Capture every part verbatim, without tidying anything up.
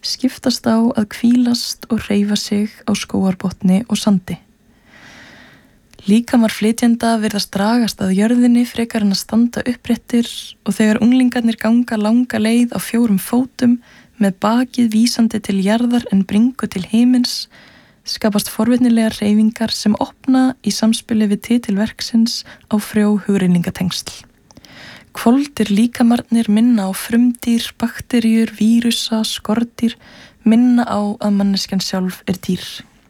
skiptast á að hvílast og hreyfa sig á skógarbotni og sandi. Líkamar flytjenda virðast dragast að jörðinni frekar en að standa uppréttir og þegar unglingarnir ganga langa leið á fjórum fótum með bakið vísandi til jarðar en bringu til himins, skapast forvitnilegar hreyfingar sem opna í samspili við titil verksins á frjó hugrenningatengsl. Hvolfdir líkamarnir minna á frumdýr, bakteríur, vírusa, skordýr, minna á að manneskjan sjálf er dýr.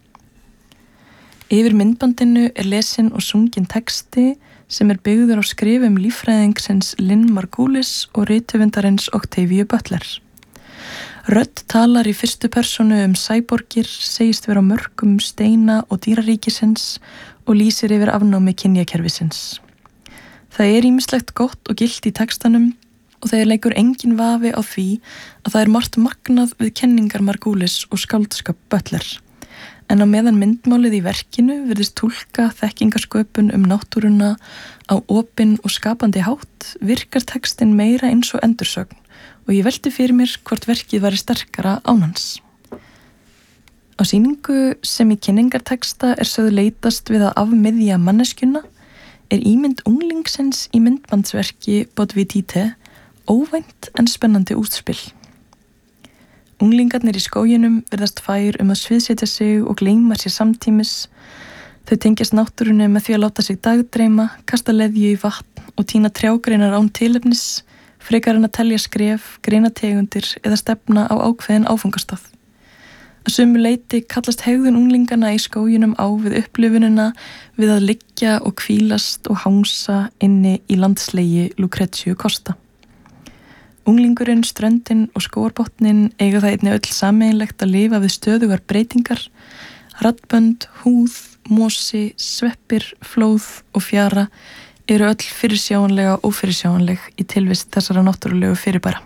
Yfir myndbandinu er lesin og sungin texti sem er byggður á skrifum líffræðingsins Lynn Margulis og rithöfundarins Octavia Butler. Rödd talar í fyrstu persónu um sæborgir, segist vera á mörkum steina og dýraríkisins og lýsir yfir afnámi kynjakerfisins. Það er ýmislegt gott og gilt í textanum og þeir leikur engin vafi á því að það er margt magnað við kenningar Margulis og skáldskap Butler. En á meðan myndmálið í verkinu virðist túlka þekkingasköpun um náttúruna á opinn og skapandi hátt, virkar textin meira eins og endursögn og ég velti fyrir mér hvort verkið væri sterkara án hans. Á sýningu sem í kynningarteksta er sögð leitast við að afmiðja manneskjuna er ímynd unglingsins í myndbandsverki Bodvidite óvænt en spennandi útspill. Unglingarnir í skóginum virðast fær um að sviðsetja sig og gleyma sér samtímis. Þau tengjast náttúrunni með því að láta sig dagdreyma, kasta leðju í vatn og tína trjágreinar án tilefnis, frekar en að telja skref, greina tegundir eða stefna á ákveðin áfangastað. Að sumu leyti kallast hegðun unglingana í skóginum á við upplifunina við að liggja og hvílast og hangsa inni í landslegi Lucrezio Costa. Unglingurinn, ströndin og skógarbotnin eiga það einnig öll sameiginlegt að lifa við stöðugar breytingar, raddbönd, húð, mosi, sveppir, flóð og fjara eru öll fyrirsjáanlega og ófyrirsjáanleg í tilvist þessara náttúrulegu fyrirbæra.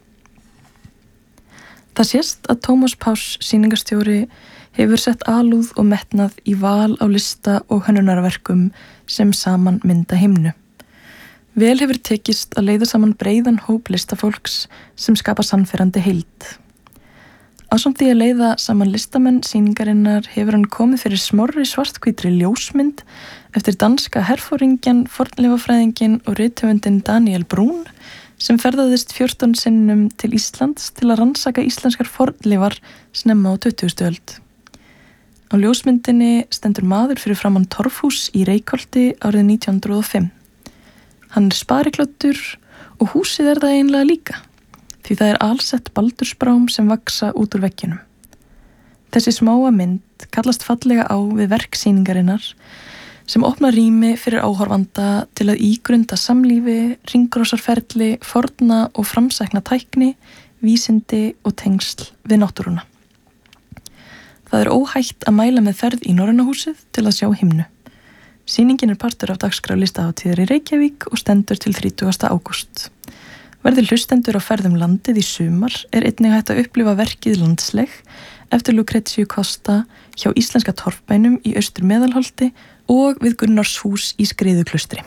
Það sést að Tómas Páss, sýningarstjóri, hefur sett alúð og metnað í val á lista og hönnunarverkum sem saman mynda himnu. Vel hefur tekist að leiða saman breiðan hóp listafólks sem skapa sannfærandi heild. Ásamt því að leiða saman listamenn sýningarinnar hefur hann komið fyrir smorri svarthvítri ljósmynd eftir danska herforingjan, fornleifafræðingin og rithöfundin Daniel Brún sem ferðaðist fjórtán sinnum til Íslands til að rannsaka íslenskar fornleifar snemma á tuttugustu öld. Á ljósmyndinni stendur maður fyrir framan torfhús í Reykholti árið nítján hundruð og fimm. Hann er spariklöddur og húsið er það einlega líka, því það er alsett baldursbrám sem vaksa út úr veggjunum. Þessi smáa mynd kallast fallega á við verksýningarinnar sem opna rými fyrir áhorfanda til að ígrunda samlífi, hringrásarferli, forna og framsækna tækni, vísindi og tengsl við náttúruna. Það er óhætt að mæla með ferð í Norræna húsið til að sjá himnu. Sýningin er partur af dagskrá listahátíðar í Reykjavík og stendur til þrítugasta ágúst. Verði hlustendur á ferðum landið í sumar er einnig hægt að upplifa verkið Landsleg eftir Lucrezio Costa hjá Íslenska torfbænum í Austur-Meðalholti og við Gunnarshús í Skriðuklaustri.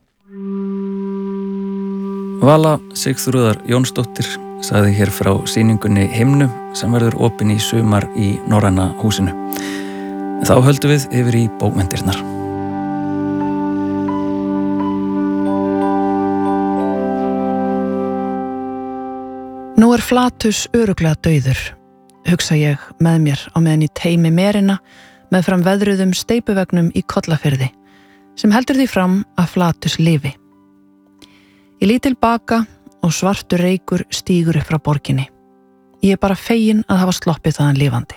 Vala Sigþrúðar Jónsdóttir sagði hér frá sýningunni Himnu sem verður opin í sumar í Norræna húsinu. Þá höldum við yfir í bókmenntirnar. Nú er Flatus örugglega dauður, hugsa ég með mér á meðan ég teymi merina með fram veðruðum steypuvegnum í Kollafirði sem heldur því fram að Flatus lifi. Ég lít til baka og svartur reykur stígur upp frá borginni. Ég er bara fegin að hafa sloppið þaðan lifandi.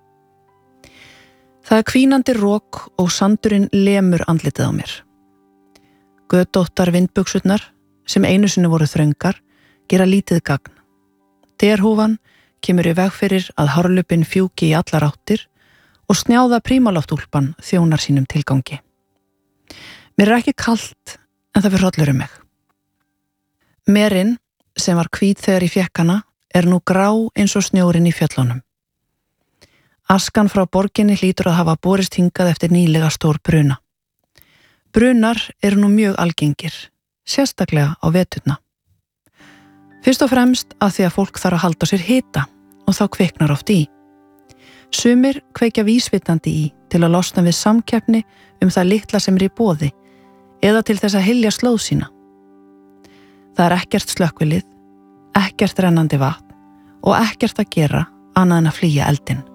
Það er hvínandi rok og sandurinn lemur andlitið á mér. Götóttar vindbuxurnar, sem einu sinni voru þröngar, gera lítið gagn. Derhúfan kemur í veg fyrir að hárlupin fjúki í allar áttir og snjáða prímalóftúlpan þjónar sínum tilgangi. Mér er ekki kalt en það fyrir hrollur um mig. Merin, sem var hvít þegar ég fékk hana, er nú grá eins og snjórinn í fjöllunum. Askan frá borginni hlýtur að hafa borist hingað eftir nýlega stór bruna. Brunar eru nú mjög algengir, sérstaklega á veturna. Fyrst og fremst að því að fólk þarf að halda sér hita og þá kviknar oft í. Sumir kveikja vísvitandi í til að losna við samkeppni um það litla sem er í boði eða til þess að hylja slóð sína. Það er ekkert slökkvilið, ekkert rennandi vatn og ekkert að gera annað en að flýja eldinn.